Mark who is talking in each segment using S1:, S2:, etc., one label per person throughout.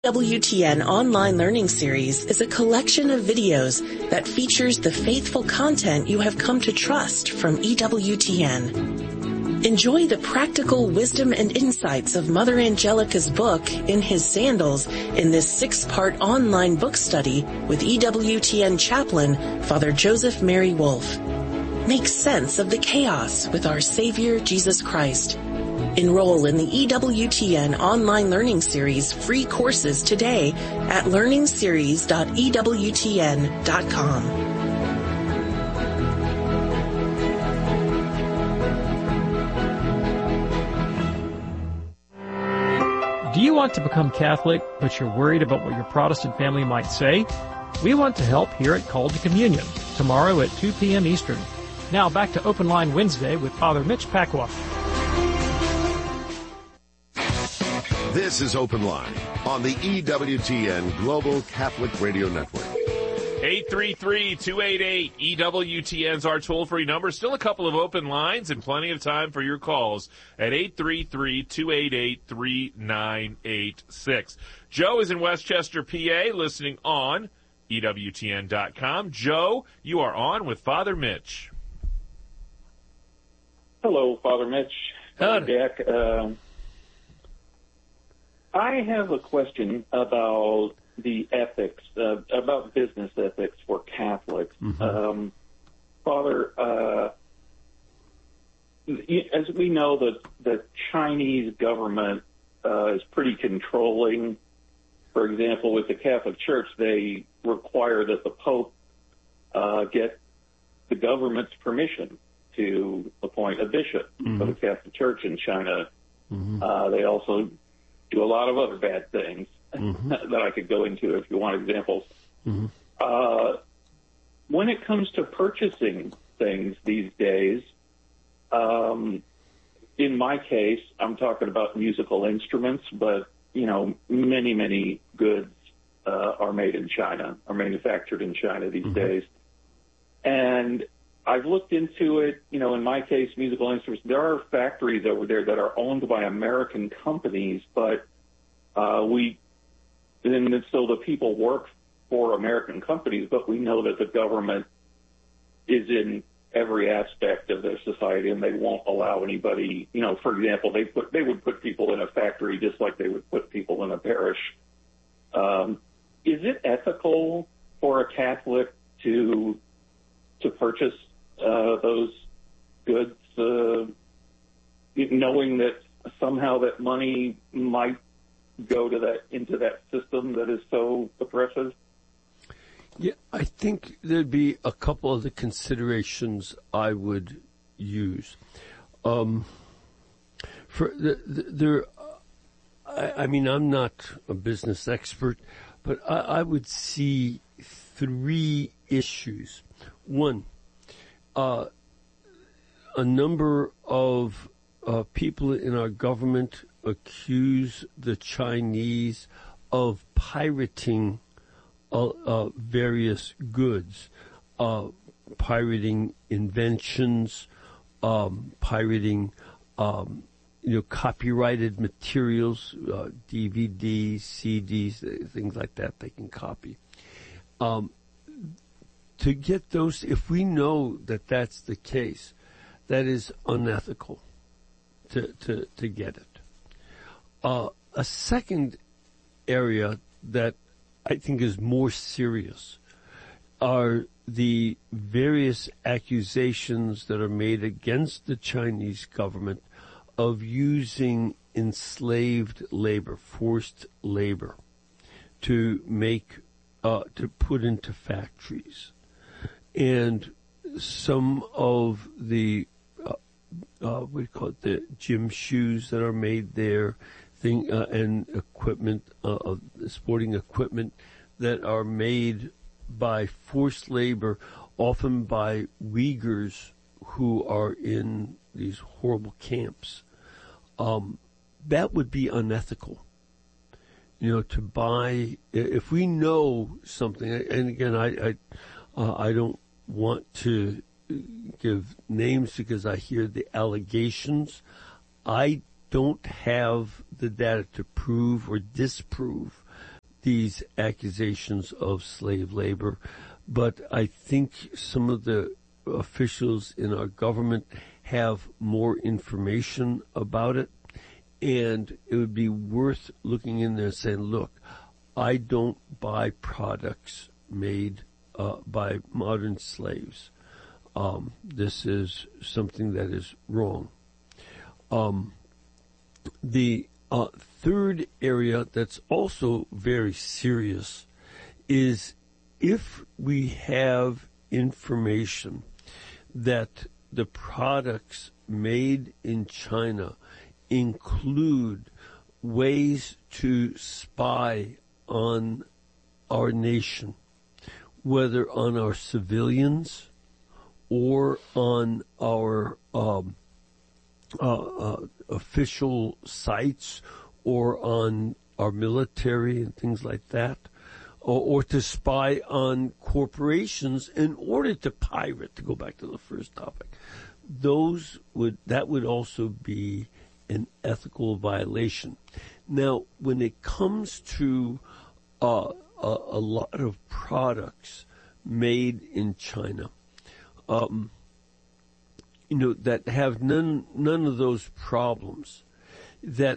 S1: EWTN Online Learning Series is a collection of videos that features the faithful content you have come to trust from EWTN. Enjoy the practical wisdom and insights of Mother Angelica's book, In His Sandals, in this 6-part online book study with EWTN chaplain, Father Joseph Mary Wolfe. Make sense of the chaos with our Savior, Jesus Christ. Enroll in the EWTN Online Learning Series free courses today at learningseries.ewtn.com.
S2: Do you want to become Catholic, but you're worried about what your Protestant family might say? We want to help here at Call to Communion, tomorrow at 2 p.m. Eastern. Now back to Open Line Wednesday with Father Mitch Pacwa.
S3: This is Open Line on the EWTN Global Catholic Radio Network.
S4: 833-288-EWTN's our toll-free number. Still a couple of open lines and plenty of time for your calls at 833-288-3986. Joe is in Westchester, PA, listening on EWTN.com. Joe, you are on with Father Mitch.
S5: Hello, Father Mitch.
S2: Hello.
S5: Jack. I have a question about the ethics, about business ethics for Catholics.
S6: Mm-hmm.
S5: Father, as we know, the Chinese government is pretty controlling. For example, with the Catholic Church, they require that the Pope get the government's permission to appoint a bishop for the Catholic Church in China. They also do a lot of other bad things that I could go into if you want examples. When it comes to purchasing things these days, in my case, I'm talking about musical instruments, but, you know, many, many goods are made in China, are manufactured in China these days. And I've looked into it, you know, in my case, musical instruments. There are factories over there that are owned by American companies, but so the people work for American companies, but we know that the government is in every aspect of their society, and they won't allow anybody, you know, for example, they would put people in a factory just like they would put people in a parish. Is it ethical for a Catholic to purchase those goods, knowing that somehow that money might go into that system that is so oppressive?
S6: Yeah, I think there'd be a couple of the considerations I would use. I mean, I'm not a business expert, but I would see 3 issues. One, a number of people in our government accuse the Chinese of pirating various goods, pirating inventions, pirating copyrighted materials, DVDs, CDs, things like that they can copy. To get those, if we know that that's the case, that is unethical to get it. A second area that I think is more serious are the various accusations that are made against the Chinese government of using enslaved labor, forced labor, to put into factories. And some of the, the gym shoes that are made there, and equipment, sporting equipment that are made by forced labor, often by Uyghurs who are in these horrible camps. That would be unethical. To buy, if we know something, and again, I don't want to give names because I hear the allegations. I don't have the data to prove or disprove these accusations of slave labor, but I think some of the officials in our government have more information about it, and it would be worth looking in there and saying, look, I don't buy products made by modern slaves. This is something that is wrong. The third area that's also very serious is if we have information that the products made in China include ways to spy on our nation, whether on our civilians or on our official sites or on our military and things like that, or to spy on corporations in order to pirate, to go back to the first topic. That would also be an ethical violation. Now, when it comes to a lot of products made in China, that have none of those problems, that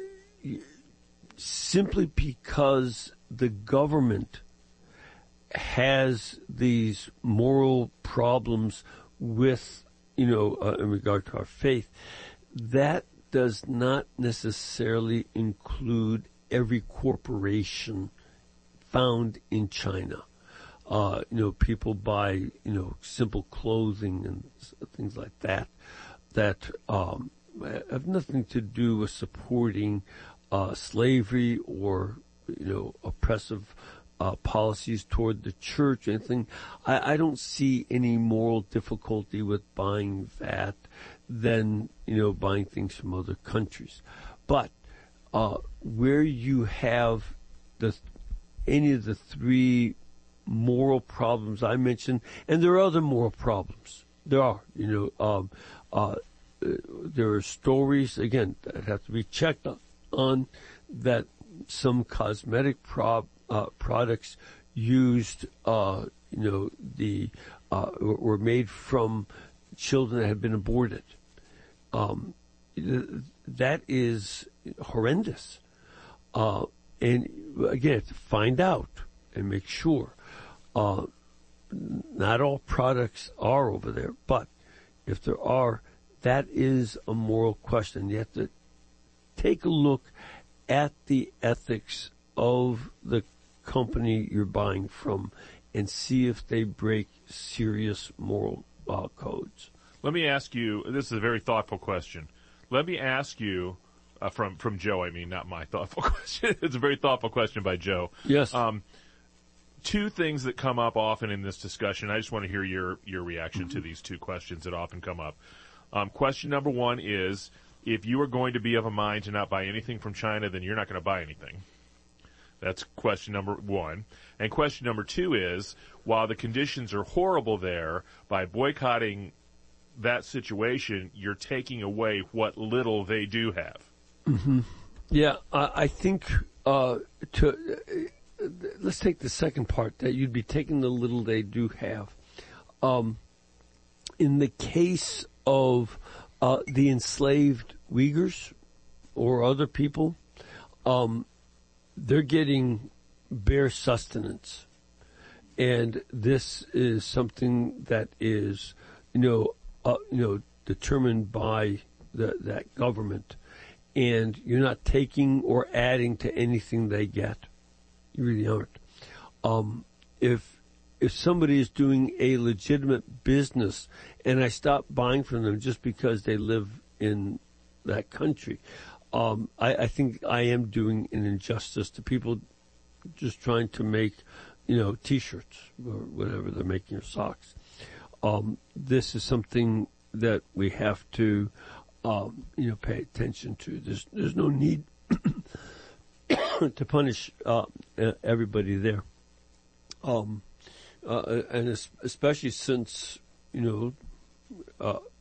S6: simply because the government has these moral problems with, in regard to our faith, that does not necessarily include every corporation found in China. People buy, simple clothing and things like that have nothing to do with supporting slavery or, oppressive policies toward the church, anything. I don't see any moral difficulty with buying that than, buying things from other countries. But where you have any of the three moral problems I mentioned, and there are other moral problems. There are, there are stories, again, that have to be checked on, that some cosmetic products used, were made from children that had been aborted. That is horrendous. And again, to find out and make sure. Not all products are over there, but if there are, that is a moral question. You have to take a look at the ethics of the company you're buying from and see if they break serious moral codes.
S4: Let me ask you, this is a very thoughtful question. Let me ask you, from Joe, I mean, not my thoughtful question. It's a very thoughtful question by Joe.
S6: Yes.
S4: Two things that come up often in this discussion. I just want to hear your reaction to these two questions that often come up. Question number one is, if you are going to be of a mind to not buy anything from China, then you're not going to buy anything. That's question number one. And question number two is, while the conditions are horrible there, by boycotting that situation, you're taking away what little they do have.
S6: Mm-hmm. Yeah, I think let's take the second part, that you'd be taking the little they do have. In the case of the enslaved Uyghurs or other people, they're getting bare sustenance. And this is something that is, determined by that government. And you're not taking or adding to anything they get. You really aren't. If somebody is doing a legitimate business and I stop buying from them just because they live in that country, I think I am doing an injustice to people just trying to make, T-shirts or whatever they're making, or socks. This is something that we have to, pay attention to. There's no need to punish everybody there, and especially since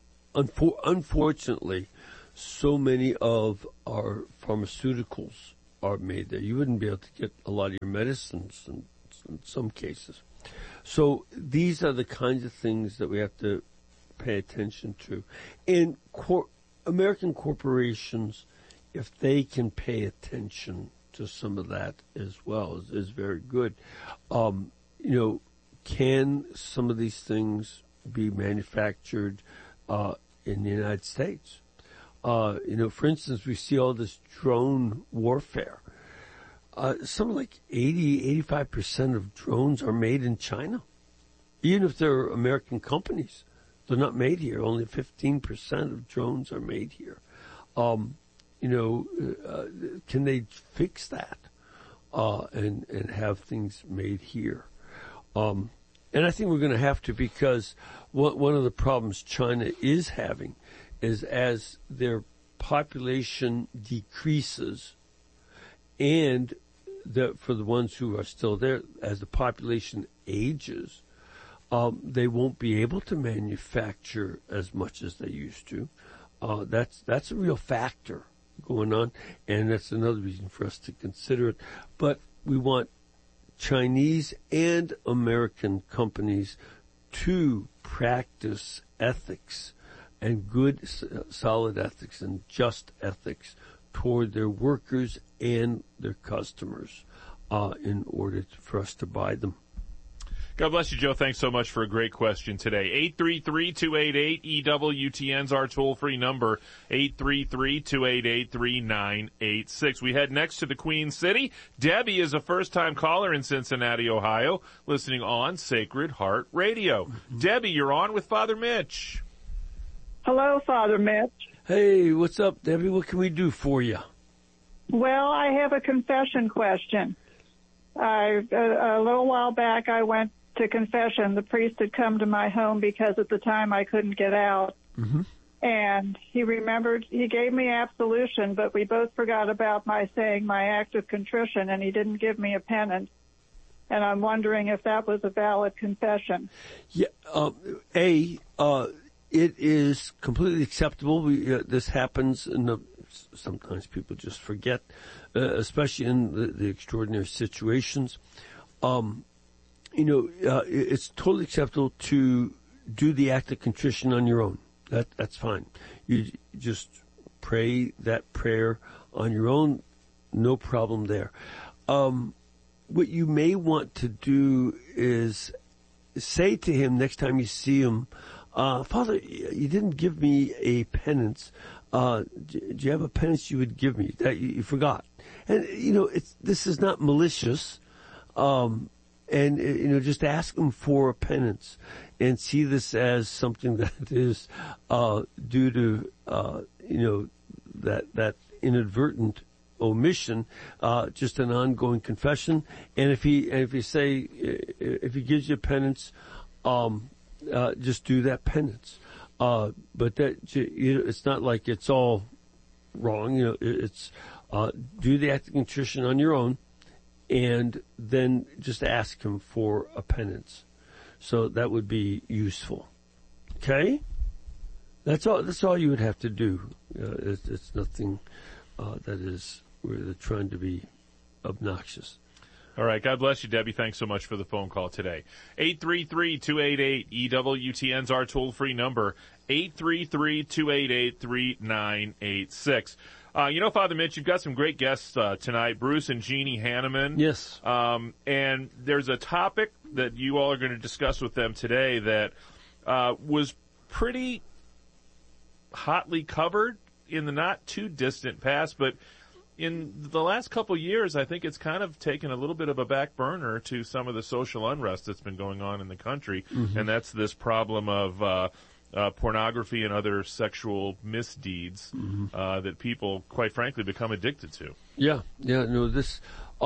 S6: unfortunately, so many of our pharmaceuticals are made there. You wouldn't be able to get a lot of your medicines in some cases. So these are the kinds of things that we have to pay attention to. And American corporations, if they can pay attention to some of that as well, is very good. Can some of these things be manufactured in the United States? For instance, we see all this drone warfare. Something like 85% of drones are made in China. Even if they're American companies, they're not made here. Only 15% of drones are made here. Can they fix that and have things made here? And I think we're going to have to, because one of the problems China is having is as their population decreases, and for the ones who are still there, as the population ages, they won't be able to manufacture as much as they used to. That's a real factor going on, and that's another reason for us to consider it. But we want Chinese and American companies to practice ethics and good, solid ethics and just ethics toward their workers and their customers in order for us to buy them.
S4: God bless you, Joe. Thanks so much for a great question today. 833-288-EWTN's our toll-free number, 833-288-3986. We head next to the Queen City. Debbie is a first-time caller in Cincinnati, Ohio, listening on Sacred Heart Radio. Mm-hmm. Debbie, you're on with Father Mitch.
S7: Hello, Father Mitch.
S6: Hey, what's up, Debbie? What can we do for you?
S7: Well, I have a confession question. A little while back, I went to confession. The priest had come to my home because at the time I couldn't get out. Mm-hmm. And he gave me absolution, but we both forgot about my saying my act of contrition, and he didn't give me a penance. And I'm wondering if that was a valid confession.
S6: Yeah, it is completely acceptable. This happens, sometimes people just forget, especially in the extraordinary situations. It's totally acceptable to do the act of contrition on your own. That's fine. You just pray that prayer on your own, no problem there. What you may want to do is say to him next time you see him, Father, you didn't give me a penance. Do you have a penance you would give me that you forgot? And, this is not malicious. Just ask him for a penance and see this as something that is, due to, that inadvertent omission, just an ongoing confession. And if he gives you a penance, just do that penance. But it's not like it's all wrong. It's do the act of contrition on your own, and then just ask him for a penance. So that would be useful. Okay, that's all. That's all you would have to do. It's nothing that is where they're trying to be obnoxious.
S4: All right. God bless you, Debbie. Thanks so much for the phone call today. 833-288-EWTN's our toll-free number, 833-288-3986. Father Mitch, you've got some great guests tonight, Bruce and Jeannie Hanneman.
S6: Yes.
S4: And there's a topic that you all are going to discuss with them today that was pretty hotly covered in the not-too-distant past, but in the last couple of years, I think it's kind of taken a little bit of a back burner to some of the social unrest that's been going on in the country, mm-hmm. and that's this problem of pornography and other sexual misdeeds mm-hmm. That people, quite frankly, become addicted to.
S6: Yeah, this,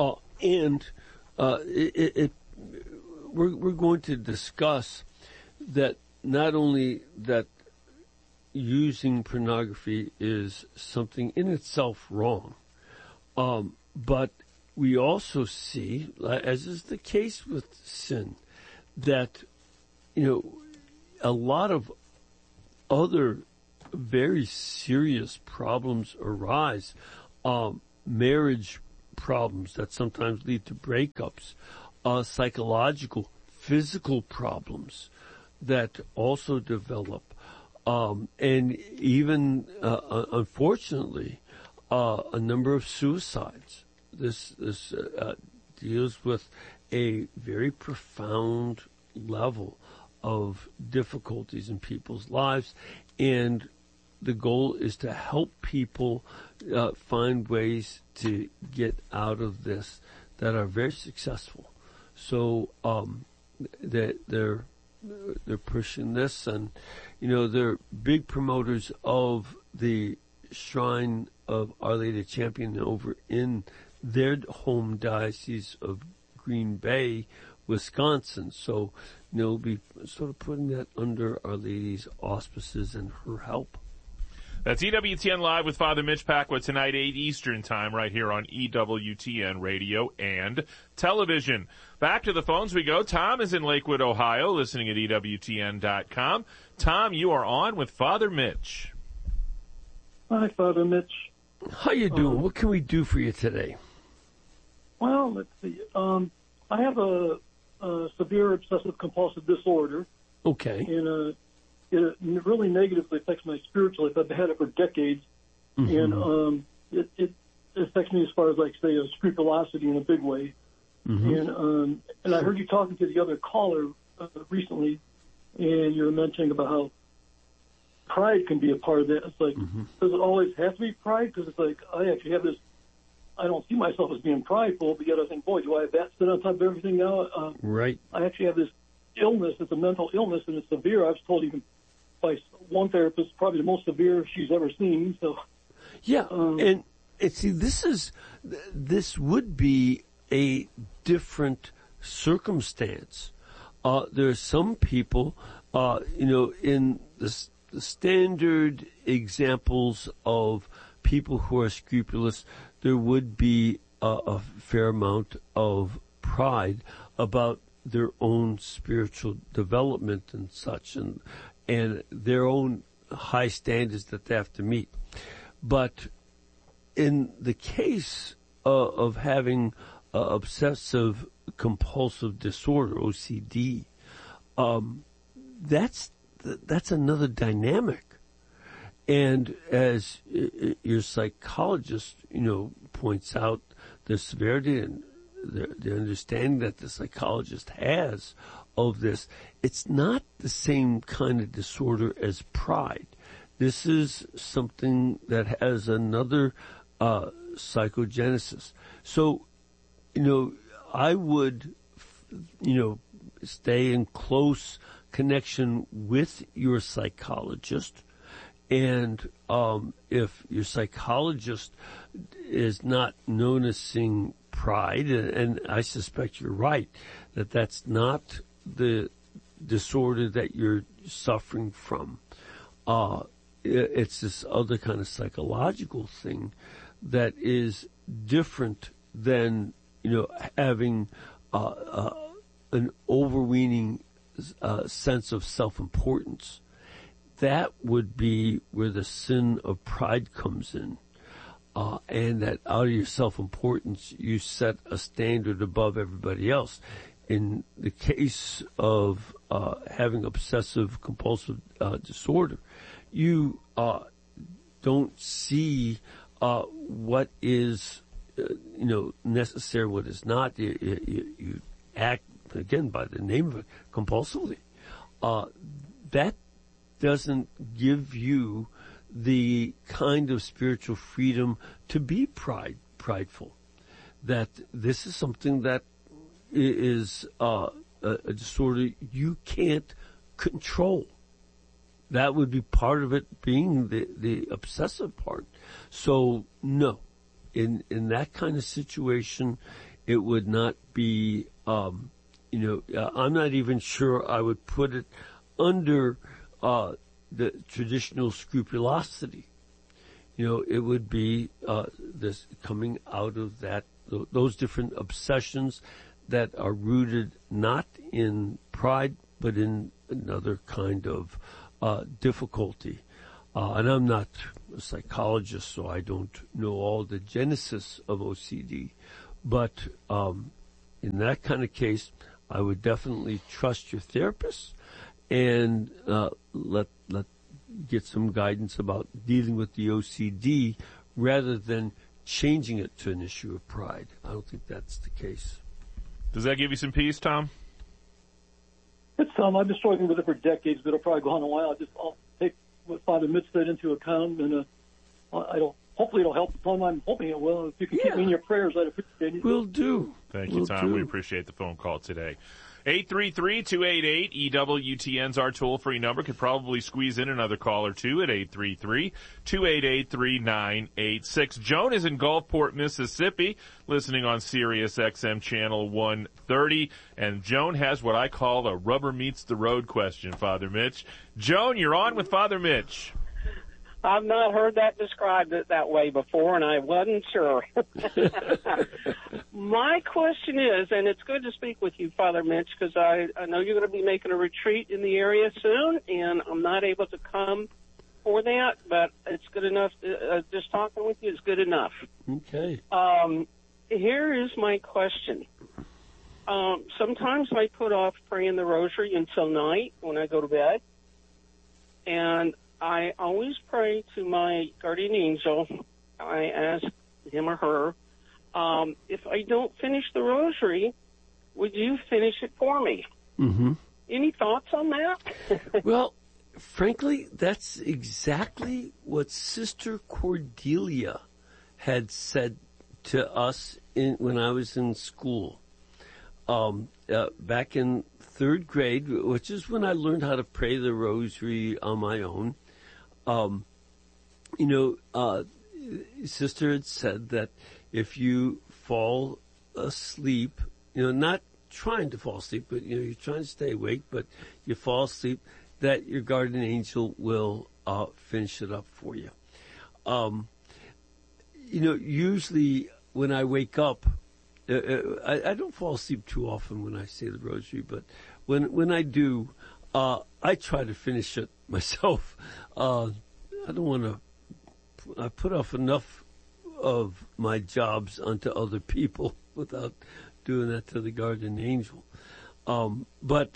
S6: we're going to discuss that not only that using pornography is something in itself wrong, but we also see, as is the case with sin, that, a lot of other very serious problems arise. Marriage problems that sometimes lead to breakups, psychological, physical problems that also develop, and even, unfortunately, a number of suicides. This deals with a very profound level of difficulties in people's lives, and the goal is to help people find ways to get out of this that are very successful. So they're pushing this, and they're big promoters of the Shrine of Our Lady of Champion over in their home diocese of Green Bay, Wisconsin. So we'll be sort of putting that under Our Lady's auspices and her help.
S4: That's EWTN Live with Father Mitch Pacwa tonight, 8 Eastern Time, right here on EWTN Radio and Television. Back to the phones we go. Tom is in Lakewood, Ohio, listening at EWTN.com. Tom, you are on with Father Mitch.
S8: Hi, Father Mitch.
S6: How you doing? What can we do for you today?
S8: Well, let's see. I have a severe obsessive-compulsive disorder.
S6: Okay.
S8: And it really negatively affects my spiritual life. I've had it for decades.
S6: Mm-hmm.
S8: And it affects me as far as, like, say, a scrupulosity in a big way.
S6: Mm-hmm.
S8: And I heard you talking to the other caller recently, and you were mentioning about how pride can be a part of that. It's like, does it always have to be pride? Because it's like, I actually have this, I don't see myself as being prideful, but yet I think, boy, do I have that sit on top of everything now?
S6: Right.
S8: I actually have this illness. It's a mental illness, and it's severe. I was told even by one therapist, probably the most severe she's ever seen. So,
S6: yeah, and see, this would be a different circumstance. There are some people, in the standard examples of people who are scrupulous, there would be a fair amount of pride about their own spiritual development and such, and their own high standards that they have to meet. But in the case of having obsessive compulsive disorder, OCD, that's another dynamic. And as your psychologist, points out, the severity and the understanding that the psychologist has of this, it's not the same kind of disorder as pride. This is something that has another psychogenesis. So, I would, stay in close connection with your psychologist. And if your psychologist is not noticing pride, and I suspect you're right, that that's not the disorder that you're suffering from. It's this other kind of psychological thing that is different than, having an overweening sense of self-importance. That would be where the sin of pride comes in. And that out of your self-importance, you set a standard above everybody else. In the case of having obsessive-compulsive disorder, you don't see what is, necessary, what is not. You act, again, by the name of it, compulsively. That doesn't give you the kind of spiritual freedom to be prideful. That this is something that is a disorder you can't control. That would be part of it being the obsessive part. So no, in that kind of situation, it would not be, I'm not even sure I would put it under the traditional scrupulosity. It would be this coming out of that, those different obsessions that are rooted not in pride, but in another kind of difficulty. And I'm not a psychologist, so I don't know all the genesis of OCD. But in that kind of case, I would definitely trust your therapist and let get some guidance about dealing with the OCD rather than changing it to an issue of pride. I don't think that's the case.
S4: Does that give you some peace, Tom?
S8: It's Tom. I've been struggling with it for decades, but it'll probably go on a while. I'll take what Father Mitch said into account, and hopefully it'll help. Tom, I'm hoping it will. If you can keep me in your prayers, I'd appreciate it.
S6: Will do.
S4: Thank you, Tom. We appreciate the phone call today. 833-288-EWTN's our toll-free number. Could probably squeeze in another call or two at 833-288-3986. Joan is in Gulfport, Mississippi, listening on Sirius XM Channel 130. And Joan has what I call a rubber meets the road question, Father Mitch. Joan, you're on with Father Mitch.
S9: I've not heard that described that way before, and I wasn't sure. My question is, and it's good to speak with you, Father Mitch, because I know you're going to be making a retreat in the area soon, and I'm not able to come for that, but it's good enough. Just talking with you is good enough.
S6: Okay.
S9: Here is my question. Sometimes I put off praying the rosary until night when I go to bed, and I always pray to my guardian angel. I ask him or her, if I don't finish the rosary, would you finish it for me?
S6: Mm-hmm.
S9: Any thoughts on that?
S6: Well, frankly, that's exactly what Sister Cordelia had said to us when I was in school. Back in third grade, which is when I learned how to pray the rosary on my own. Sister had said that if you fall asleep, not trying to fall asleep, but, you're trying to stay awake, but you fall asleep, that your guardian angel will finish it up for you. Usually when I wake up, I don't fall asleep too often when I say the rosary, but when I do, I try to finish it myself. I don't want to. I put off enough of my jobs onto other people without doing that to the guardian angel. But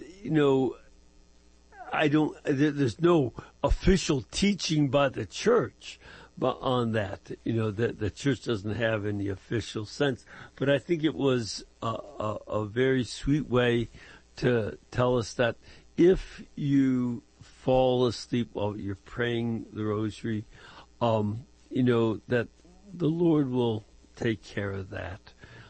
S6: I don't. There's no official teaching by the church on that. That the church doesn't have any official sense. But I think it was a very sweet way to tell us that if you fall asleep while you're praying the rosary, that the Lord will take care of that.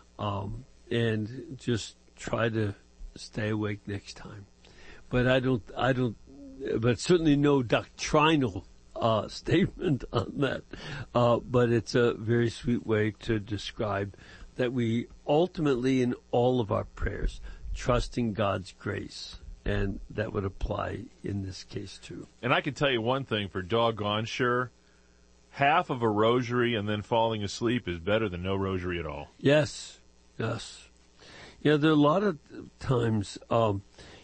S6: And just try to stay awake next time. But but certainly no doctrinal statement on that. But it's a very sweet way to describe that we ultimately in all of our prayers trust in God's grace. And that would apply in this case, too.
S4: And I can tell you one thing for doggone sure, half of a rosary and then falling asleep is better than no rosary at all.
S6: Yes. Yeah, there are a lot of times, now,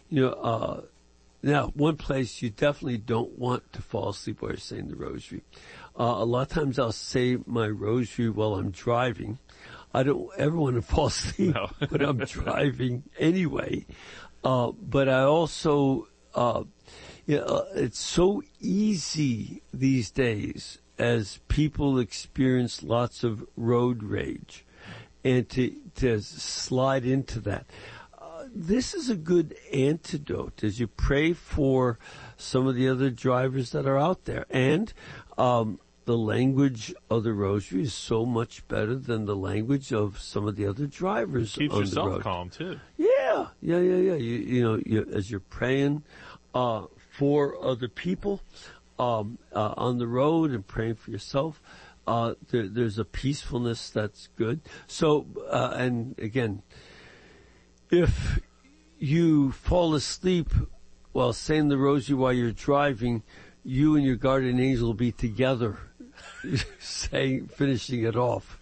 S6: one place you definitely don't want to fall asleep while you're saying the rosary. A lot of times I'll say my rosary while I'm driving. I don't ever want to fall asleep when I'm driving anyway. But I also, it's so easy these days as people experience lots of road rage and to slide into that. This is a good antidote as you pray for some of the other drivers that are out there. And, the language of the rosary is so much better than the language of some of the other drivers on the road.
S4: Keeps yourself calm, too.
S6: Yeah. You as you're praying for other people on the road and praying for yourself, there's a peacefulness that's good. So, and again, if you fall asleep while saying the rosary while you're driving, you and your guardian angel will be together, finishing it off.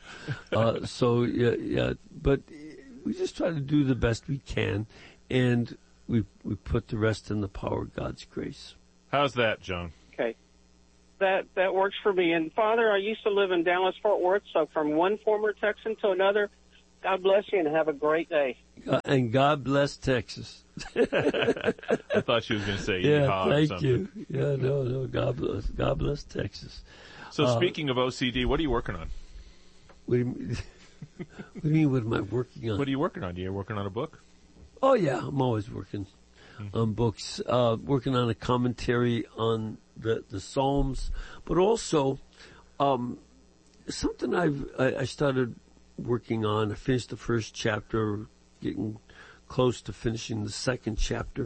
S6: But we just try to do the best we can, and we put the rest in the power of God's grace.
S4: How's that, Joan?
S9: Okay. that works for me. And Father, I used to live in Dallas-Fort Worth, so from one former Texan to another, God bless you and have a great day.
S6: And God bless Texas.
S4: I thought she was going to say yeehaw or
S6: thank
S4: something.
S6: you. Yeah, no, God bless Texas.
S4: So speaking of OCD, what are you working on?
S6: What do you mean, what am I working on?
S4: What are you working on? Are you working on a book?
S6: Oh, yeah, I'm always working on books, working on a commentary on the Psalms, but also something I started working on. I finished the first chapter, getting close to finishing the second chapter.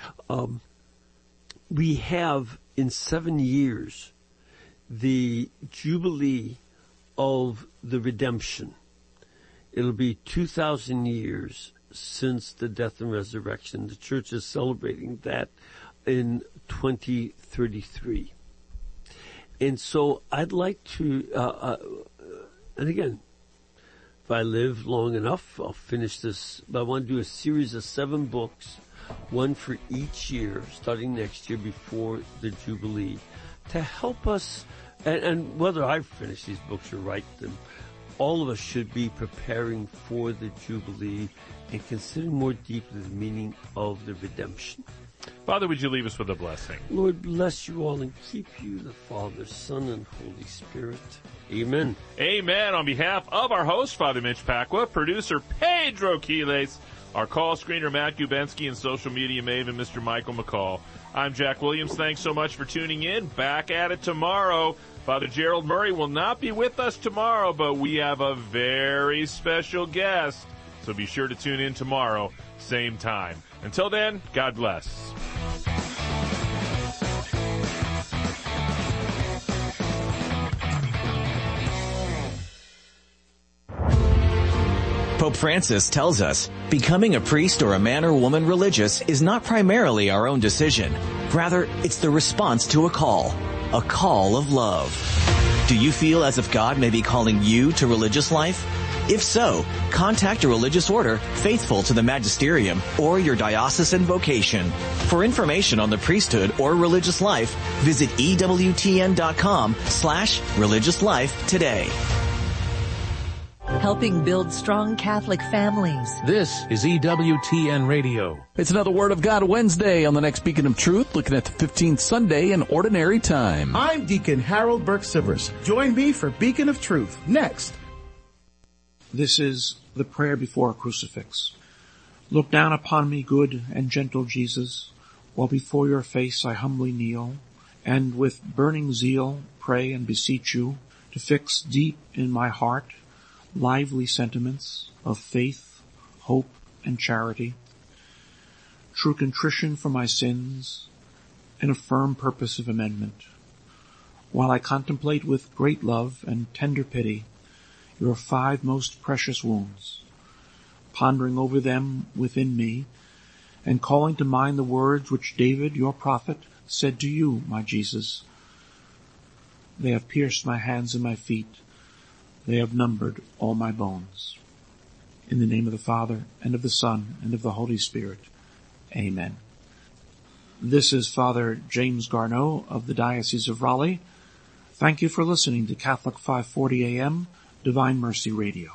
S6: We have, in 7 years, the Jubilee of the Redemption. It'll be 2,000 years since the death and resurrection. The church is celebrating that in 2033. And so I'd like to, and again, if I live long enough, I'll finish this. But I want to do a series of 7 books, one for each year, starting next year before the Jubilee, to help us, and whether I finish these books or write them, all of us should be preparing for the Jubilee and considering more deeply the meaning of the redemption.
S4: Father, would you leave us with a blessing?
S6: Lord, bless you all and keep you, the Father, Son, and Holy Spirit. Amen.
S4: Amen. On behalf of our host, Father Mitch Pacwa, producer Pedro Quiles, our call screener Matt Gubensky, and social media maven Mr. Michael McCall, I'm Jack Williams. Thanks so much for tuning in. Back at it tomorrow. Father Gerald Murray will not be with us tomorrow, but we have a very special guest. So be sure to tune in tomorrow, same time. Until then, God bless.
S10: Pope Francis tells us, becoming a priest or a man or woman religious is not primarily our own decision. Rather, it's the response to a call of love. Do you feel as if God may be calling you to religious life? If so, contact a religious order faithful to the magisterium or your diocesan vocation. For information on the priesthood or religious life, visit EWTN.com/religious life today.
S11: Helping build strong Catholic families.
S12: This is EWTN Radio. It's another Word of God Wednesday on the next Beacon of Truth, looking at the 15th Sunday in Ordinary Time.
S13: I'm Deacon Harold Burke-Sivers. Join me for Beacon of Truth next.
S14: This is the prayer before a crucifix. Look down upon me, good and gentle Jesus, while before your face I humbly kneel, and with burning zeal pray and beseech you to fix deep in my heart lively sentiments of faith, hope, and charity, true contrition for my sins, and a firm purpose of amendment, while I contemplate with great love and tender pity your 5 most precious wounds, pondering over them within me, and calling to mind the words which David, your prophet, said to you, my Jesus. They have pierced my hands and my feet. They have numbered all my bones. In the name of the Father, and of the Son, and of the Holy Spirit. Amen. This is Father James Garneau of the Diocese of Raleigh. Thank you for listening to Catholic 540 AM, Divine Mercy Radio.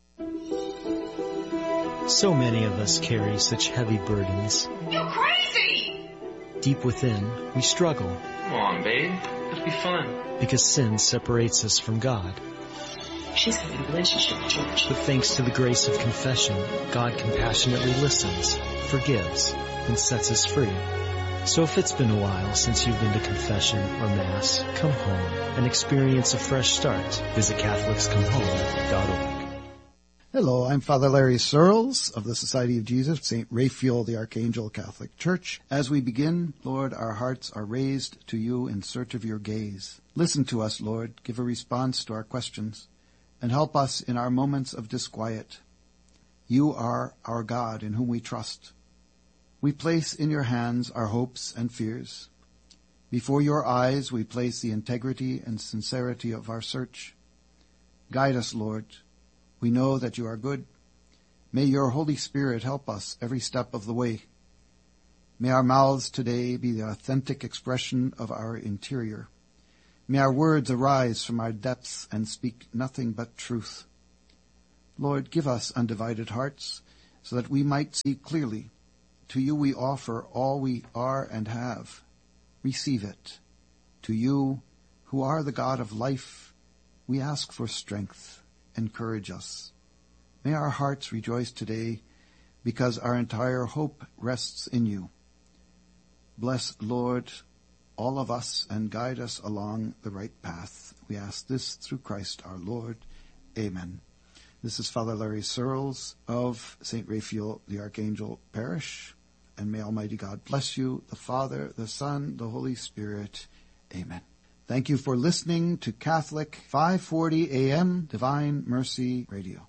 S15: So many of us carry such heavy burdens.
S16: You're crazy!
S15: Deep within, we struggle.
S16: Come on, babe. Let's be fun.
S15: Because sin separates us from God.
S16: She's having a relationship with George.
S15: But thanks to the grace of confession, God compassionately listens, forgives, and sets us free. So if it's been a while since you've been to confession or Mass, come home and experience a fresh start. Visit CatholicsComeHome.org.
S17: Hello, I'm Father Larry Searles of the Society of Jesus, St. Raphael the Archangel Catholic Church. As we begin, Lord, our hearts are raised to you in search of your gaze. Listen to us, Lord, give a response to our questions, and help us in our moments of disquiet. You are our God in whom we trust. We place in your hands our hopes and fears. Before your eyes we place the integrity and sincerity of our search. Guide us, Lord. We know that you are good. May your Holy Spirit help us every step of the way. May our mouths today be the authentic expression of our interior. May our words arise from our depths and speak nothing but truth. Lord, give us undivided hearts so that we might see clearly. To you we offer all we are and have. Receive it. To you, who are the God of life, we ask for strength. Encourage us. May our hearts rejoice today because our entire hope rests in you. Bless, Lord, all of us and guide us along the right path. We ask this through Christ our Lord. Amen. This is Father Larry Searles of St. Raphael the Archangel Parish. And may Almighty God bless you, the Father, the Son, the Holy Spirit. Amen. Thank you for listening to Catholic 540 AM Divine Mercy Radio.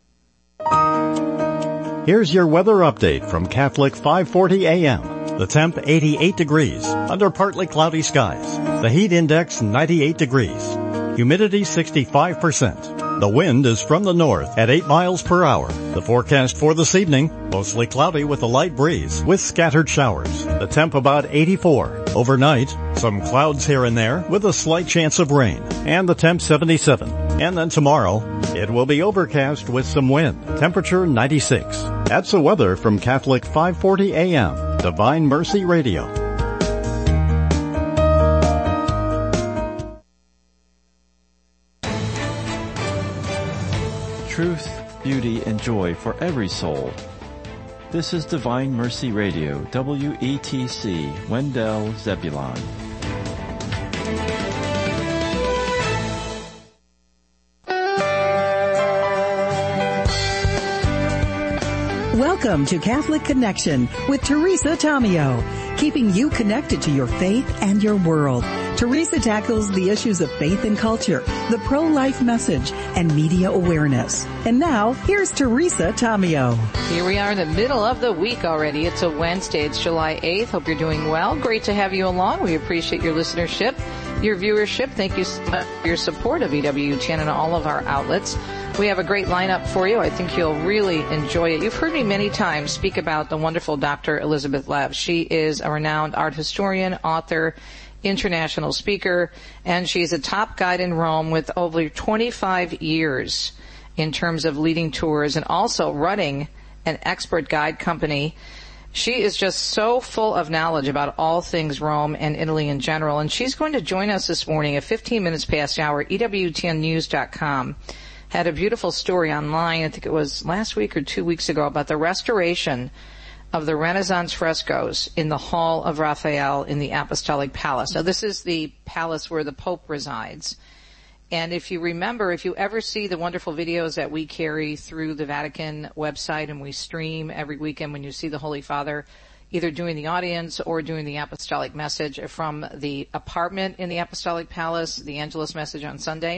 S18: Here's your weather update from Catholic 540 AM. The temp 88 degrees, under partly cloudy skies. The heat index 98 degrees. Humidity 65%. The wind is from the north at 8 miles per hour. The forecast for this evening, mostly cloudy with a light breeze with scattered showers. The temp about 84. Overnight, some clouds here and there with a slight chance of rain. And the temp 77. And then tomorrow, it will be overcast with some wind. Temperature 96. That's the weather from Catholic 540 AM, Divine Mercy Radio.
S19: Truth, beauty, and joy for every soul. This is Divine Mercy Radio, WETC, Wendell, Zebulon.
S11: Welcome to Catholic Connection with Teresa Tomeo, keeping you connected to your faith and your world. Teresa tackles the issues of faith and culture, the pro-life message, and media awareness. And now, here's Teresa Tomeo.
S20: Here we are in the middle of the week already. It's a Wednesday. It's July 8th. Hope you're doing well. Great to have you along. We appreciate your listenership, your viewership. Thank you for your support of EWTN and all of our outlets. We have a great lineup for you. I think you'll really enjoy it. You've heard me many times speak about the wonderful Dr. Elizabeth Lev. She is a renowned art historian, author, international speaker, and she's a top guide in Rome with over 25 years in terms of leading tours and also running an expert guide company. She is just so full of knowledge about all things Rome and Italy in general, and she's going to join us this morning at 15 minutes past the hour. EWTNnews.com had a beautiful story online, I think it was last week or 2 weeks ago, about the restoration of the Renaissance frescoes in the Hall of Raphael in the Apostolic Palace. Now, this is the palace where the Pope resides. And if you remember, if you ever see the wonderful videos that we carry through the Vatican website and we stream every weekend when you see the Holy Father either doing the audience or doing the apostolic message from the apartment in the Apostolic Palace, the Angelus message on Sunday,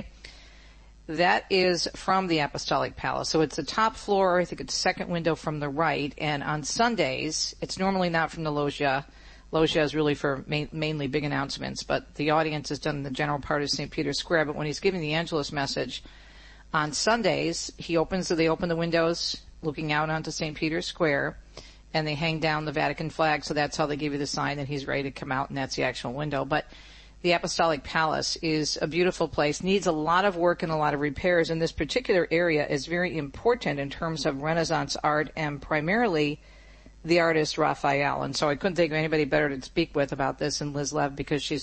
S20: that is from the Apostolic Palace. So it's the top floor, I think it's second window from the right, and on Sundays, it's normally not from the loggia. Loggia is really for mainly big announcements, but the audience is done in the general part of St. Peter's Square. But when he's giving the Angelus message on Sundays, they open the windows looking out onto St. Peter's Square, and they hang down the Vatican flag, so that's how they give you the sign that he's ready to come out, and that's the actual window. But the Apostolic Palace is a beautiful place, needs a lot of work and a lot of repairs, and this particular area is very important in terms of Renaissance art and primarily the artist Raphael. And so I couldn't think of anybody better to speak with about this than Liz Lev, because she's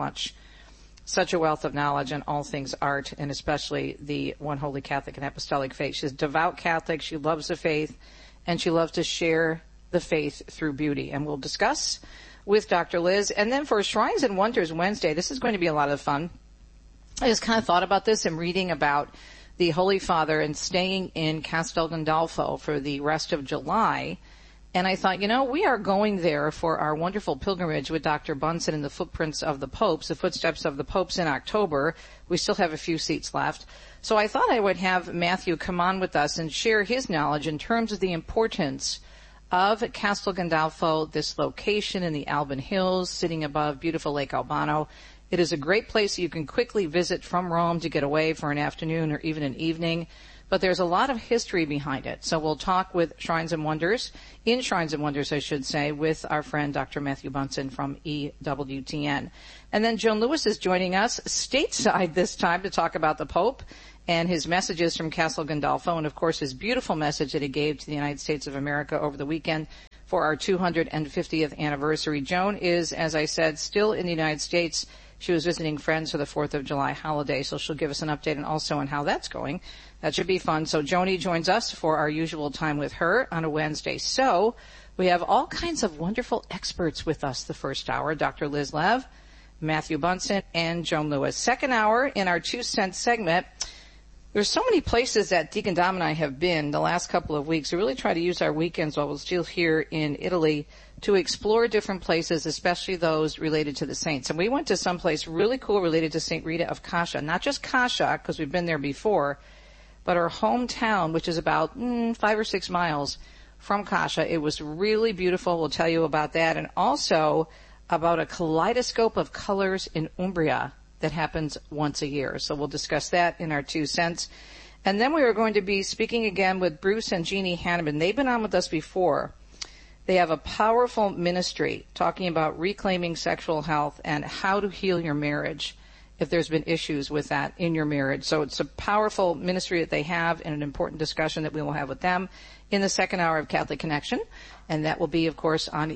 S20: such a wealth of knowledge on all things art, and especially the one holy Catholic and Apostolic faith. She's a devout Catholic, she loves the faith, and she loves to share the faith through beauty. And we'll discuss with Dr. Liz. And then for Shrines and Wonders Wednesday, this is going to be a lot of fun. I just kind of thought about this and reading about the Holy Father and staying in Castel Gandolfo for the rest of July. And I thought, we are going there for our wonderful pilgrimage with Dr. Bunsen in the footprints of the popes, the footsteps of the popes in October. We still have a few seats left. So I thought I would have Matthew come on with us and share his knowledge in terms of the importance of Castel Gandolfo, this location in the Alban Hills, sitting above beautiful Lake Albano. It is a great place you can quickly visit from Rome to get away for an afternoon or even an evening. but there's a lot of history behind it. So we'll talk with Shrines and Wonders, I should say, with our friend Dr. Matthew Bunson from EWTN. And then Joan Lewis is joining us stateside this time to talk about the Pope and his messages from Castle Gandolfo, and of course his beautiful message that he gave to the United States of America over the weekend for our 250th anniversary. Joan is, as I said, still in the United States. She was visiting friends for the 4th of July holiday, so she'll give us an update and also on how that's going. That should be fun. So Joni joins us for our usual time with her on a Wednesday. So we have all kinds of wonderful experts with us the first hour, Dr. Liz Lev, Matthew Bunson, and Joan Lewis. Second hour in our 2 Cent segment. There's so many places that Deacon Dom and I have been the last couple of weeks. We really try to use our weekends while we're still here in Italy to explore different places, especially those related to the saints. And we went to some place really cool related to St. Rita of Cascia. Not just Cascia, because we've been there before, but her hometown, which is about 5 or 6 miles from Cascia. It was really beautiful. We'll tell you about that. And also about a kaleidoscope of colors in Umbria that happens once a year. So we'll discuss that in our 2 cents. And then we are going to be speaking again with Bruce and Jeannie Hanneman. They've been on with us before. They have a powerful ministry talking about reclaiming sexual health and how to heal your marriage if there's been issues with that in your marriage. So it's a powerful ministry that they have and an important discussion that we will have with them in the second hour of Catholic Connection. And that will be, of course, on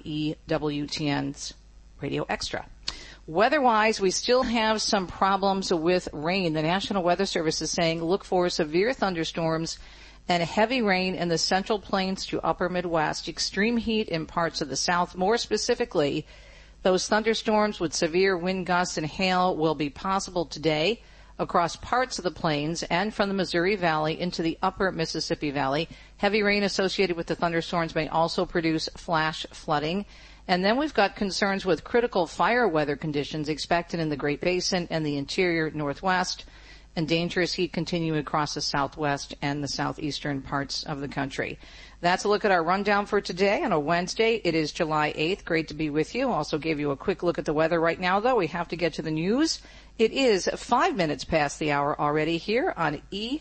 S20: EWTN's Radio Extra. Weather-wise, we still have some problems with rain. The National Weather Service is saying look for severe thunderstorms and heavy rain in the Central Plains to Upper Midwest, extreme heat in parts of the South. More specifically, those thunderstorms with severe wind gusts and hail will be possible today across parts of the plains and from the Missouri Valley into the upper Mississippi Valley. Heavy rain associated with the thunderstorms may also produce flash flooding. And then we've got concerns with critical fire weather conditions expected in the Great Basin and the interior Northwest, and dangerous heat continuing across the Southwest and the southeastern parts of the country. That's a look at our rundown for today on a Wednesday. It is July 8th. Great to be with you. Also gave you a quick look at the weather right now, though. We have to get to the news. It is 5 minutes past the hour already here on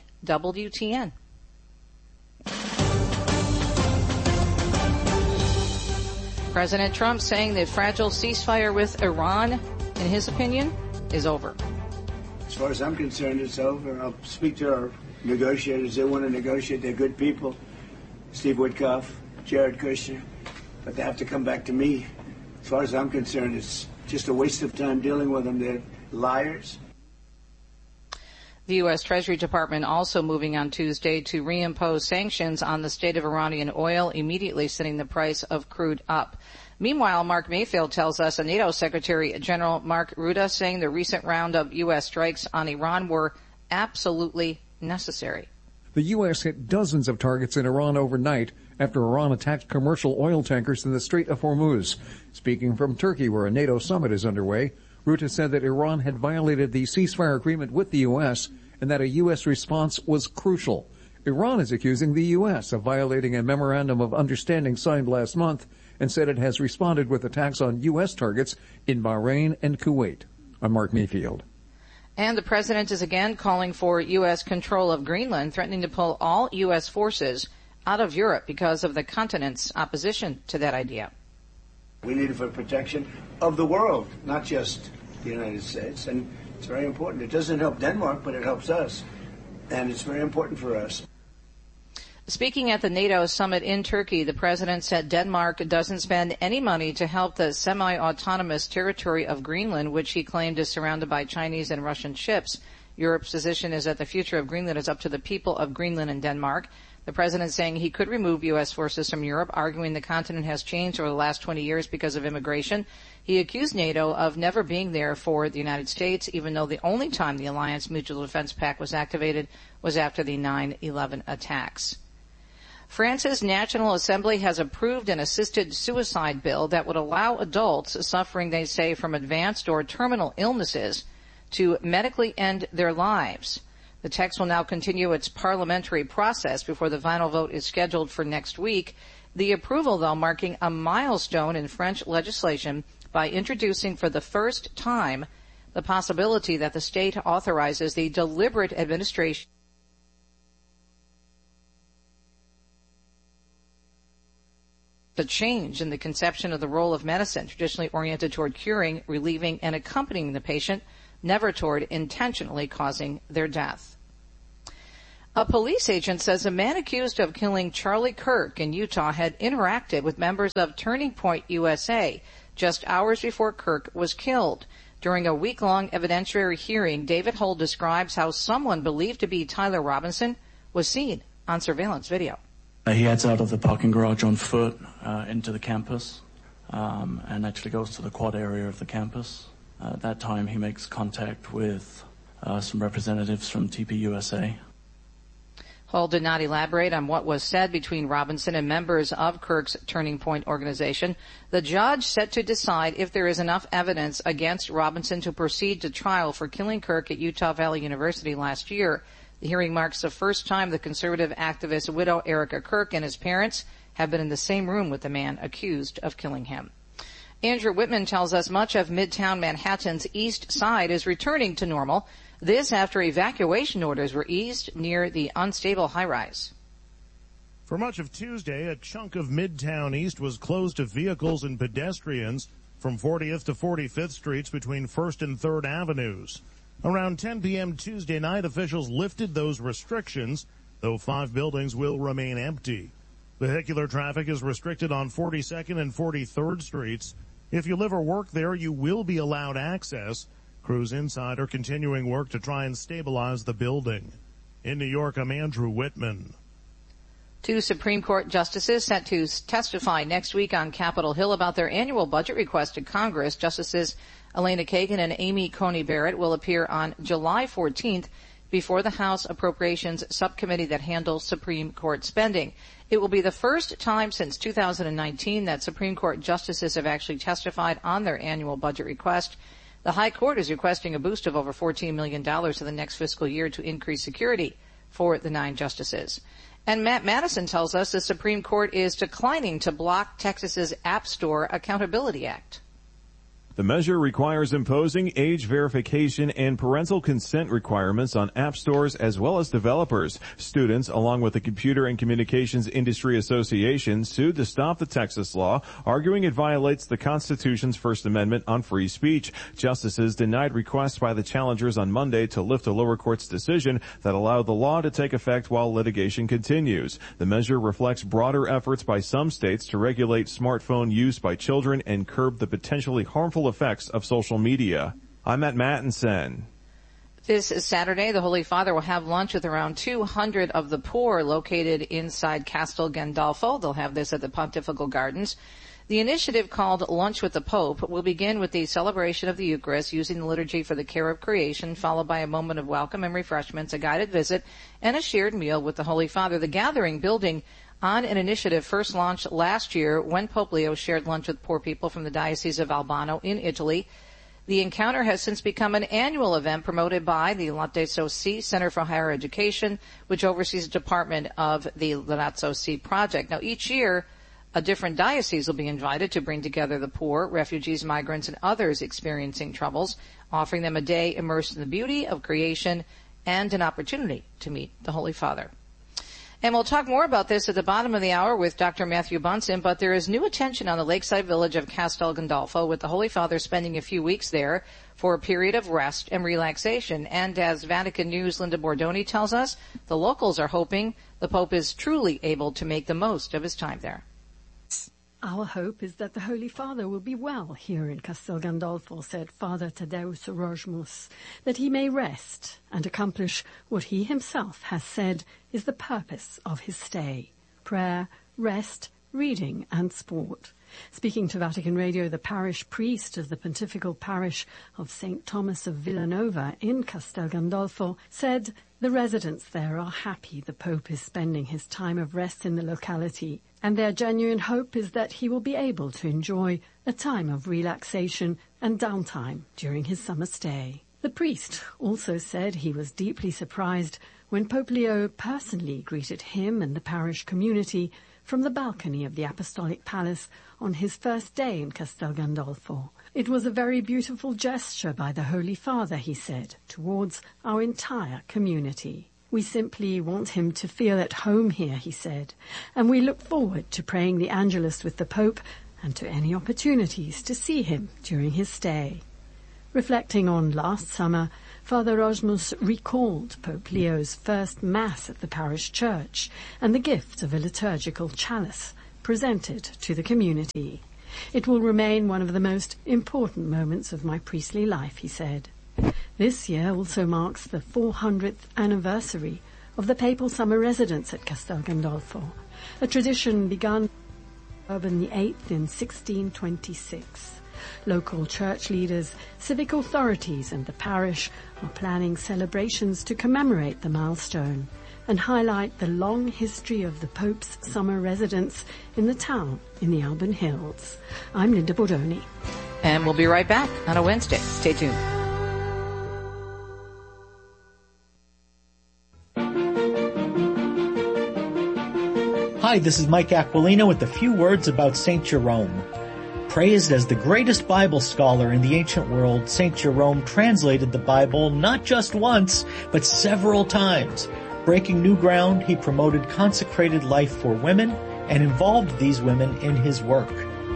S20: EWTN. President Trump saying the fragile ceasefire with Iran, in his opinion, is over.
S21: As far as I'm concerned, it's over. I'll speak to our negotiators. They want to negotiate. They're good people. Steve Witkoff, Jared Kushner. But they have to come back to me. As far as I'm concerned, it's just a waste of time dealing with them. They're liars.
S20: The U.S. Treasury Department also moving on Tuesday to reimpose sanctions on the state of Iranian oil, immediately sending the price of crude up. Meanwhile, Mark Mayfield tells us a NATO Secretary General Mark Rutte saying the recent round of U.S. strikes on Iran were absolutely necessary.
S22: The U.S. hit dozens of targets in Iran overnight after Iran attacked commercial oil tankers in the Strait of Hormuz. Speaking from Turkey, where a NATO summit is underway, Rutte said that Iran had violated the ceasefire agreement with the U.S. and that a U.S. response was crucial. Iran is accusing the U.S. of violating a memorandum of understanding signed last month and said it has responded with attacks on U.S. targets in Bahrain and Kuwait. I'm Mark Mayfield.
S20: And the president is again calling for U.S. control of Greenland, threatening to pull all U.S. forces out of Europe because of the continent's opposition to that idea.
S21: We need it for protection of the world, not just the United States. And it's very important. It doesn't help Denmark, but it helps us. And it's very important for us.
S20: Speaking at the NATO summit in Turkey, the president said Denmark doesn't spend any money to help the semi-autonomous territory of Greenland, which he claimed is surrounded by Chinese and Russian ships. Europe's position is that the future of Greenland is up to the people of Greenland and Denmark. The president saying he could remove U.S. forces from Europe, arguing the continent has changed over the last 20 years because of immigration. He accused NATO of never being there for the United States, even though the only time the Alliance Mutual Defense Pact was activated was after the 9/11 attacks. France's National Assembly has approved an assisted suicide bill that would allow adults suffering, they say, from advanced or terminal illnesses to medically end their lives. The text will now continue its parliamentary process before the final vote is scheduled for next week. The approval, though, marking a milestone in French legislation by introducing for the first time the possibility that the state authorizes the deliberate administration a change in the conception of the role of medicine, traditionally oriented toward curing, relieving, and accompanying the patient, never toward intentionally causing their death. A police agent says a man accused of killing Charlie Kirk in Utah had interacted with members of Turning Point USA just hours before Kirk was killed. During a week-long evidentiary hearing, David Hull describes how someone believed to be Tyler Robinson was seen on surveillance video.
S1: He heads out of the parking garage on foot into the campus and actually goes to the quad area of the campus. At that time, he makes contact with some representatives from TPUSA.
S20: Hull did not elaborate on what was said between Robinson and members of Kirk's Turning Point organization. The judge set to decide if there is enough evidence against Robinson to proceed to trial for killing Kirk at Utah Valley University last year. The hearing marks the first time the conservative activist widow Erica Kirk and his parents have been in the same room with the man accused of killing him. Andrew Whitman tells us much of Midtown Manhattan's east side is returning to normal. This after evacuation orders were eased near the unstable high-rise.
S3: For much of Tuesday, a chunk of Midtown East was closed to vehicles and pedestrians from 40th to 45th Streets between 1st and 3rd Avenues. Around 10 p.m. Tuesday night, officials lifted those restrictions, though 5 buildings will remain empty. Vehicular traffic is restricted on 42nd and 43rd Streets. If you live or work there, you will be allowed access. Crews inside are continuing work to try and stabilize the building. In New York, I'm Andrew Whitman.
S20: 2 Supreme Court justices set to testify next week on Capitol Hill about their annual budget request to Congress. Justices Elena Kagan and Amy Coney Barrett will appear on July 14th before the House Appropriations Subcommittee that handles Supreme Court spending. It will be the first time since 2019 that Supreme Court justices have actually testified on their annual budget request. The High Court is requesting a boost of over $14 million for the next fiscal year to increase security for the 9 justices. And Matt Madison tells us the Supreme Court is declining to block Texas's App Store Accountability Act.
S23: The measure requires imposing age verification and parental consent requirements on app stores as well as developers. Students, along with the Computer and Communications Industry Association, sued to stop the Texas law, arguing it violates the Constitution's First Amendment on free speech. Justices denied requests by the challengers on Monday to lift a lower court's decision that allowed the law to take effect while litigation continues. The measure reflects broader efforts by some states to regulate smartphone use by children and curb the potentially harmful effects of social media. I'm Matt Mattinson.
S20: This Saturday, the Holy Father will have lunch with around 200 of the poor located inside Castel Gandolfo. They'll have this at the Pontifical Gardens. The initiative, called Lunch with the Pope, will begin with the celebration of the Eucharist using the liturgy for the care of creation, followed by a moment of welcome and refreshments, a guided visit, and a shared meal with the Holy Father. The gathering, building on an initiative first launched last year when Pope Leo shared lunch with poor people from the Diocese of Albano in Italy. The encounter has since become an annual event promoted by the Lazzo Si Center for Higher Education, which oversees the department of the Lazzo Si project. Now, each year, a different diocese will be invited to bring together the poor, refugees, migrants, and others experiencing troubles, offering them a day immersed in the beauty of creation and an opportunity to meet the Holy Father. And we'll talk more about this at the bottom of the hour with Dr. Matthew Bunson, but there is new attention on the lakeside village of Castel Gandolfo, with the Holy Father spending a few weeks there for a period of rest and relaxation. And as Vatican News' Linda Bordoni tells us, the locals are hoping the Pope is truly able to make the most of his time there.
S24: Our hope is that the Holy Father will be well here in Castel Gandolfo, said Father Tadeusz Erasmus, that he may rest and accomplish what he himself has said is the purpose of his stay: prayer, rest, reading and sport. Speaking to Vatican Radio, the parish priest of the Pontifical Parish of St. Thomas of Villanova in Castel Gandolfo said the residents there are happy the Pope is spending his time of rest in the locality, and their genuine hope is that he will be able to enjoy a time of relaxation and downtime during his summer stay. The priest also said he was deeply surprised when Pope Leo personally greeted him and the parish community from the balcony of the Apostolic Palace on his first day in Castel Gandolfo. It was a very beautiful gesture by the Holy Father, he said, towards our entire community. We simply want him to feel at home here, he said, and we look forward to praying the Angelus with the Pope and to any opportunities to see him during his stay. Reflecting on last summer, Father Rosmus recalled Pope Leo's first Mass at the parish church and the gift of a liturgical chalice presented to the community. It will remain one of the most important moments of my priestly life, he said. This year also marks the 400th anniversary of the papal summer residence at Castel Gandolfo, a tradition begun by Urban VIII in 1626. Local church leaders, civic authorities and the parish are planning celebrations to commemorate the milestone and highlight the long history of the Pope's summer residence in the town in the Alban Hills. I'm Linda Bordoni.
S20: And we'll be right back on a Wednesday. Stay tuned.
S2: Hi, this is Mike Aquilino with a few words about St. Jerome. Praised as the greatest Bible scholar in the ancient world, St. Jerome translated the Bible not just once, but several times. Breaking new ground, he promoted consecrated life for women and involved these women in his work.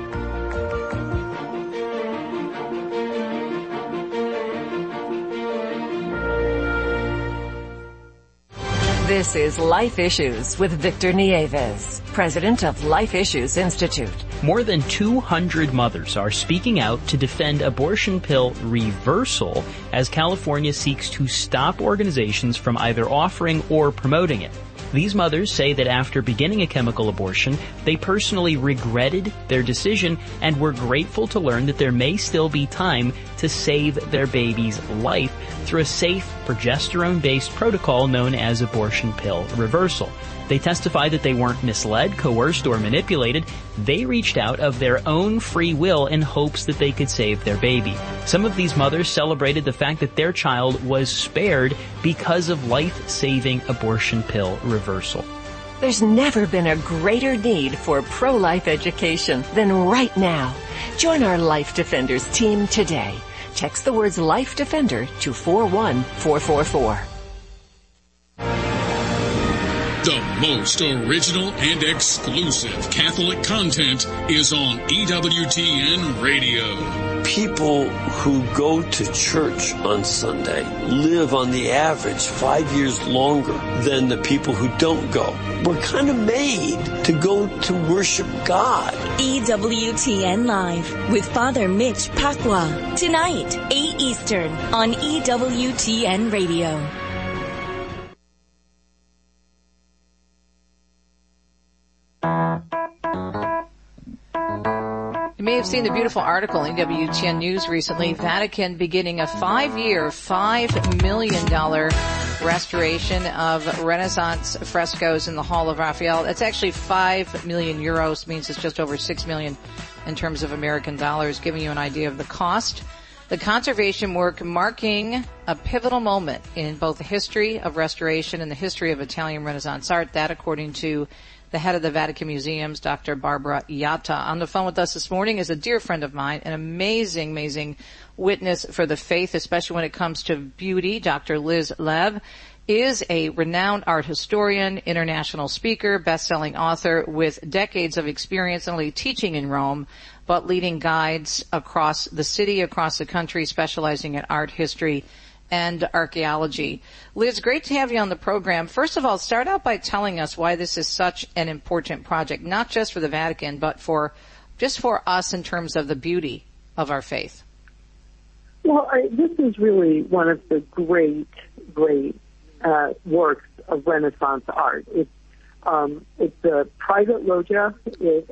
S5: This is Life Issues with Victor Nieves, president of Life Issues Institute.
S7: More than 200 mothers are speaking out to defend abortion pill reversal as California seeks to stop organizations from either offering or promoting it. These mothers say that after beginning a chemical abortion, they personally regretted their decision and were grateful to learn that there may still be time to save their baby's life through a safe progesterone-based protocol known as abortion pill reversal. They testify that they weren't misled, coerced, or manipulated. They reached out of their own free will in hopes that they could save their baby. Some of these mothers celebrated the fact that their child was spared because of life-saving abortion pill reversal.
S5: There's never been a greater need for pro-life education than right now. Join our Life Defenders team today. Text the words Life Defender to 41444.
S8: The most original and exclusive Catholic content is on EWTN Radio.
S6: People who go to church on Sunday live on the average 5 years longer than the people who don't go. We're kind of made to go to worship God.
S25: EWTN Live with Father Mitch Pacwa. Tonight, 8 Eastern on EWTN Radio.
S20: You may have seen the beautiful article in WTN News recently, Vatican beginning a 5-year, $5 million restoration of Renaissance frescoes in the Hall of Raphael. That's actually 5 million euros, means it's just over 6 million in terms of American dollars, giving you an idea of the cost. The conservation work marking a pivotal moment in both the history of restoration and the history of Italian Renaissance art. That, according to the head of the Vatican Museums, Dr. Barbara Iatta. On the phone with us this morning is a dear friend of mine, an amazing witness for the faith, especially when it comes to beauty. Dr. Liz Lev is a renowned art historian, international speaker, best-selling author with decades of experience not only teaching in Rome, but leading guides across the city, across the country, specializing in art history and archaeology. Liz, great to have you on the program. First of all, start out by telling us why this is such an important project, not just for the Vatican, but for us in terms of the beauty of our faith.
S26: Well, this is really one of the great works of Renaissance art. It's a private loggia. It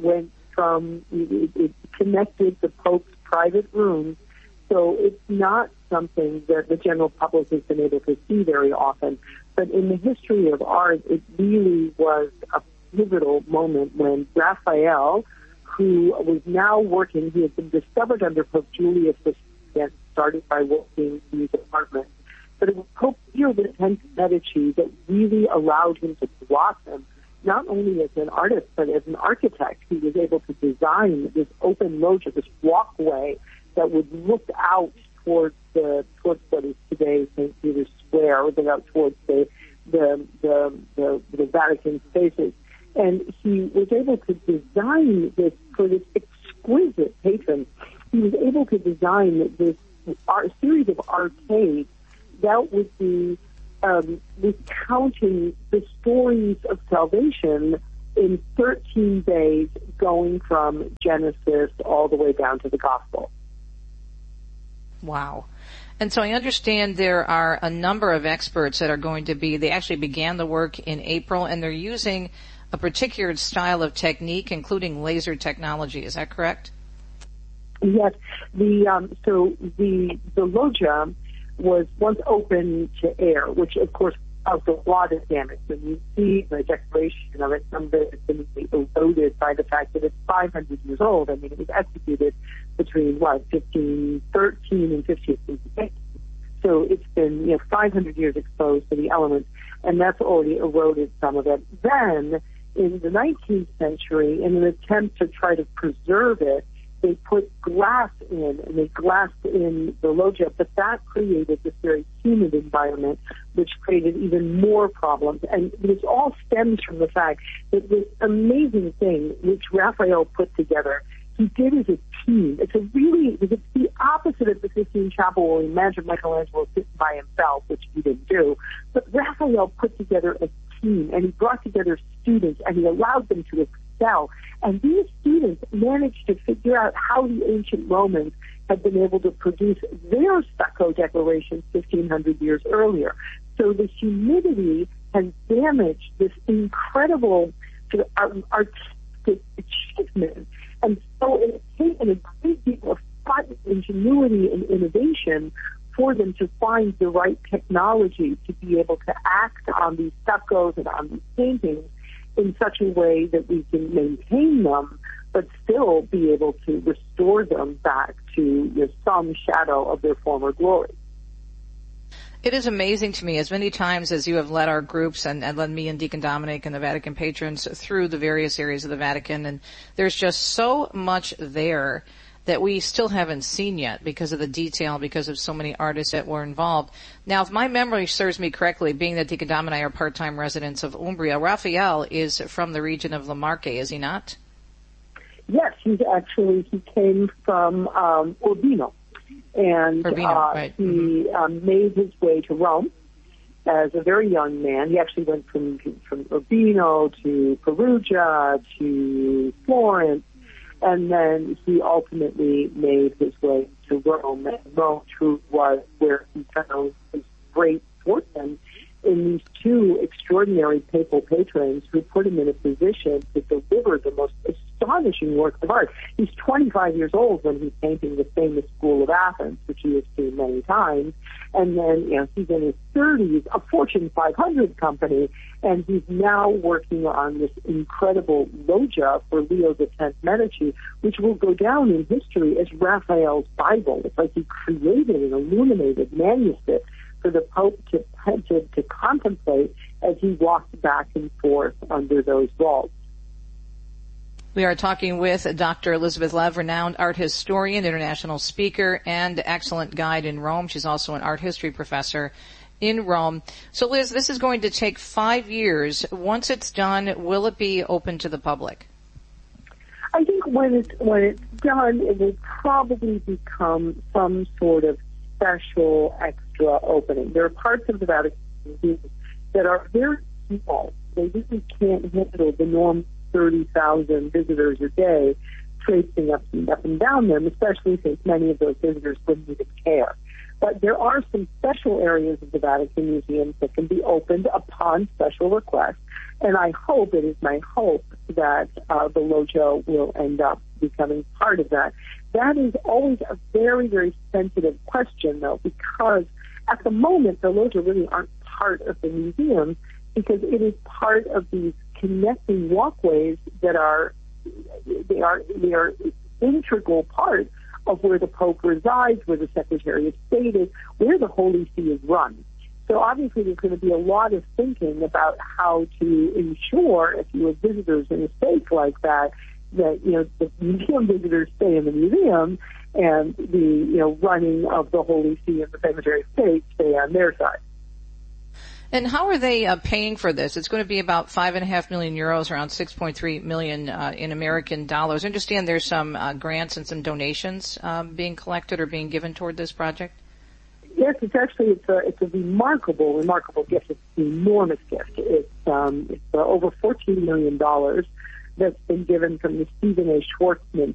S26: connected the Pope's private rooms. So it's not something that the general public has been able to see very often. But in the history of art, it really was a pivotal moment when Raphael, who was now working, he had been discovered under Pope Julius II, started by working in these apartments. But it was Pope Pio X Medici that really allowed him to blossom, not only as an artist, but as an architect. He was able to design this open loggia, this walkway that would look out towards what is today St. Peter's Square, or towards the the Vatican spaces. And he was able to design this for this exquisite patron. He was able to design this series of arcades that would be recounting the stories of salvation in 13 days, going from Genesis all the way down to the Gospel.
S20: Wow. And so I understand there are a number of experts that are going to be, they actually began the work in April, and they're using a particular style of technique, including laser technology. Is that correct?
S26: Yes. The loggia was once open to air, which of course caused a lot of damage. And you see the declaration of it, some of it has been eroded by the fact that it's 500 years old. I mean, it was executed between 1513 and 1558. So it's been 500 years exposed to the elements, and that's already eroded some of it. Then in the 19th century, in an attempt to try to preserve it, they put glass in, and they glassed in the loggia, but that created this very humid environment, which created even more problems. And this all stems from the fact that this amazing thing, which Raphael put together, he did as a team. It's the opposite of the Sistine Chapel where we imagine Michelangelo sitting by himself, which he didn't do. But Raphael put together a team, and he brought together students, and he allowed them to excel. And these students managed to figure out how the ancient Romans had been able to produce their stucco decorations 1,500 years earlier. So the humidity has damaged this incredible sort of artistic achievement. And so it's taken a great deal of thought, ingenuity, and innovation for them to find the right technology to be able to act on these stuccos and on these paintings in such a way that we can maintain them, but still be able to restore them back to some shadow of their former glory.
S20: It is amazing to me, as many times as you have led our groups and led me and Deacon Dominic and the Vatican patrons through the various areas of the Vatican, and there's just so much there that we still haven't seen yet because of the detail, because of so many artists that were involved. Now, if my memory serves me correctly, being that Deacon Dom and I are part-time residents of Umbria, Raphael is from the region of La Marche, is he not?
S26: Yes, he came from Urbino. And
S20: right.
S26: He made his way to Rome as a very young man. He actually went from Urbino to Perugia to Florence, and then he ultimately made his way to Rome. And Rome, too, was where he found his great fortune in these two extraordinary papal patrons who put him in a position to deliver the most astonishing work of art. He's 25 years old when he's painting the famous School of Athens, which he has seen many times. And then, he's in his 30s, a Fortune 500 company, and he's now working on this incredible loggia for Leo X Medici, which will go down in history as Raphael's Bible. It's like he created an illuminated manuscript for the Pope to contemplate as he walked back and forth under those vaults.
S20: We are talking with Dr. Elizabeth Lev, renowned art historian, international speaker, and excellent guide in Rome. She's also an art history professor in Rome. So, Liz, this is going to take 5 years. Once it's done, will it be open to the public?
S26: I think when it's done, it will probably become some sort of special extra opening. There are parts of the Vatican that are very small. They really can't handle the normal 30,000 visitors a day traipsing up and down them, especially since many of those visitors wouldn't even care. But there are some special areas of the Vatican museums that can be opened upon special request, and it is my hope that the loggia will end up becoming part of that. That is always a very, very sensitive question, though, because at the moment the loggia really aren't part of the museum, because it is part of these connecting walkways that are integral part of where the Pope resides, where the Secretary of State is, where the Holy See is run. So obviously there's going to be a lot of thinking about how to ensure, if you have visitors in a space like that, that, the museum visitors stay in the museum and the, running of the Holy See and the Secretary of State stay on their side.
S20: And how are they paying for this? It's going to be about 5.5 million euros, around 6.3 million in American dollars. I understand there's some grants and some donations being collected or being given toward this project.
S26: Yes, it's a remarkable gift. It's an enormous gift. It's over $14 million that's been given from the Stephen A. Schwarzman